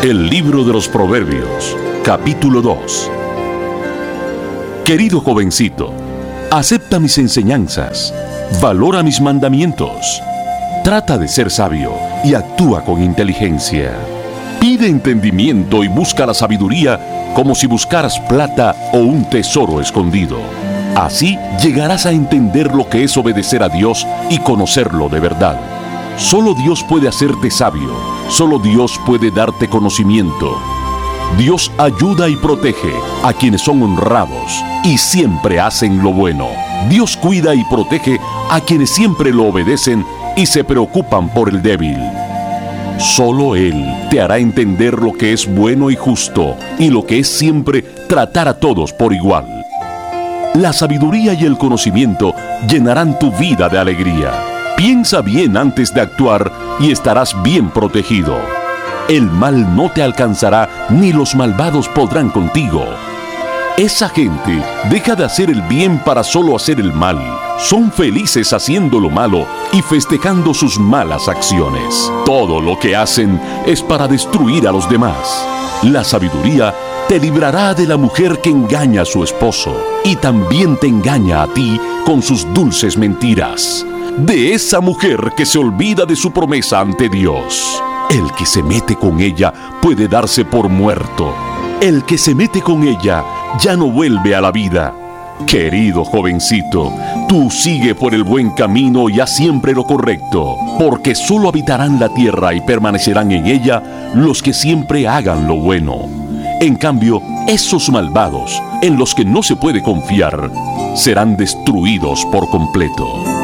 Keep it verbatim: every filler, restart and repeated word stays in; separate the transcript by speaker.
Speaker 1: El libro de los Proverbios, capítulo dos. Querido jovencito, acepta mis enseñanzas, valora mis mandamientos, trata de ser sabio y actúa con inteligencia. Pide entendimiento y busca la sabiduría como si buscaras plata o un tesoro escondido. Así llegarás a entender lo que es obedecer a Dios y conocerlo de verdad. Solo Dios puede hacerte sabio, solo Dios puede darte conocimiento. Dios ayuda y protege a quienes son honrados y siempre hacen lo bueno. Dios cuida y protege a quienes siempre lo obedecen y se preocupan por el débil. Solo Él te hará entender lo que es bueno y justo y lo que es siempre tratar a todos por igual. La sabiduría y el conocimiento llenarán tu vida de alegría. Piensa bien antes de actuar y estarás bien protegido. El mal no te alcanzará ni los malvados podrán contigo. Esa gente deja de hacer el bien para solo hacer el mal. Son felices haciendo lo malo y festejando sus malas acciones. Todo lo que hacen es para destruir a los demás. La sabiduría te librará de la mujer que engaña a su esposo y también te engaña a ti con sus dulces mentiras. De esa mujer que se olvida de su promesa ante Dios. El que se mete con ella puede darse por muerto. El que se mete con ella ya no vuelve a la vida. Querido jovencito, tú sigue por el buen camino y haz siempre lo correcto, porque solo habitarán la tierra y permanecerán en ella los que siempre hagan lo bueno. En cambio, esos malvados, en los que no se puede confiar, serán destruidos por completo.